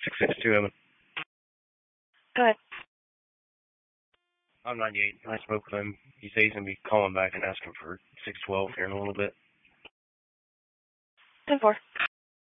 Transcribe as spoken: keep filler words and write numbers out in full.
six six two, Evan. Go ahead. I'm ninety-eight. I spoke with him. He said he's going to be calling back and asking for six twelve here in a little bit. ten four.